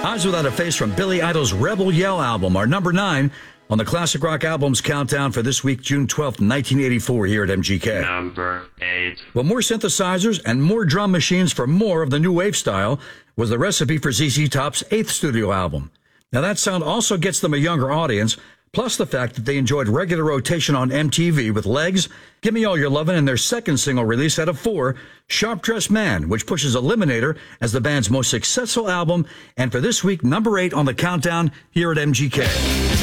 Eyes Without a Face from Billy Idol's Rebel Yell album are number 9 on the Classic Rock Albums Countdown for this week, June 12th, 1984, here at MGK. Number 8. Well, more synthesizers and more drum machines for more of the new wave style was the recipe for ZZ Top's 8th studio album. Now, that sound also gets them a younger audience, plus the fact that they enjoyed regular rotation on MTV with Legs, Give Me All Your Lovin', and their second single release out of 4, Sharp Dressed Man, which pushes Eliminator as the band's most successful album, and for this week, number 8 on the countdown here at MGK.